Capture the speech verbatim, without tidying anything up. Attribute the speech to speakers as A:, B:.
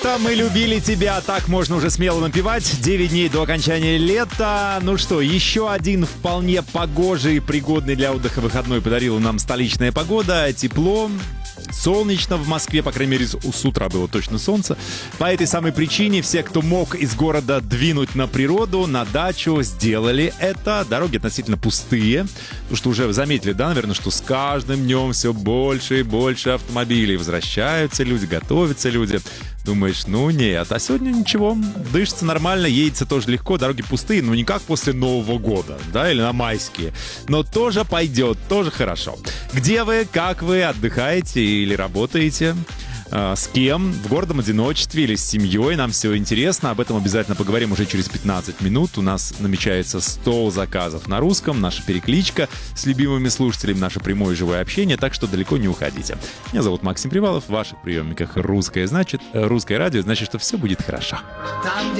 A: Лето, мы любили тебя, так можно уже смело напевать. девять дней до окончания лета. Ну что, еще один вполне погожий, пригодный для отдыха выходной подарила нам столичная погода. Тепло, солнечно в Москве, по крайней мере, с утра было точно солнце. По этой самой причине все, кто мог из города двинуть на природу, на дачу, сделали это. Дороги относительно пустые. Потому что уже заметили, да, наверное, что с каждым днем все больше и больше автомобилей. Возвращаются люди, готовятся люди. Думаешь, ну нет, а сегодня ничего, дышится нормально, едется тоже легко, дороги пустые, но не как после Нового года, да, или на майские, но тоже пойдет, тоже хорошо. Где вы, как вы отдыхаете или работаете? С кем, в гордом одиночестве или с семьей, нам все интересно. Об этом обязательно поговорим уже через пятнадцать минут. У нас намечается стол заказов на русском, наша перекличка с любимыми слушателями, наше прямое живое общение, так что далеко не уходите. Меня зовут Максим Привалов, в ваших приемниках русское, значит, русское радио, значит, что все будет хорошо. Там,